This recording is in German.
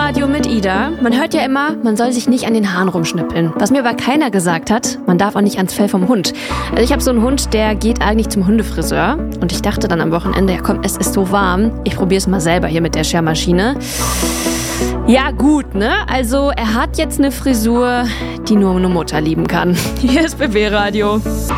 BB-Radio mit Ida. Man hört ja immer, man soll sich nicht an den Haaren rumschnippeln. Was mir aber keiner gesagt hat, man darf auch nicht ans Fell vom Hund. Also ich habe so einen Hund, der geht eigentlich zum Hundefriseur. Und ich dachte dann am Wochenende, ja komm, es ist so warm. Ich probiere es mal selber hier mit der Schermaschine. Ja gut, ne? Also er hat jetzt eine Frisur, die nur eine Mutter lieben kann. Hier ist BB-Radio.